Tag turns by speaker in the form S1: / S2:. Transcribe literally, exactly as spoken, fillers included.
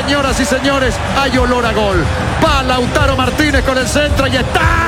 S1: Señoras y señores, hay olor a gol. Va Lautaro Martínez con el centro y está.